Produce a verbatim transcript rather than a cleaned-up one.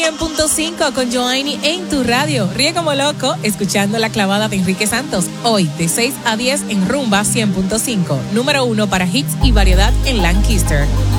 cien punto cinco con Joanny en tu radio. Ríe como loco escuchando la clavada de Enrique Santos. Hoy de seis a diez en Rumba cien punto cinco. Número uno para hits y variedad en Lancaster.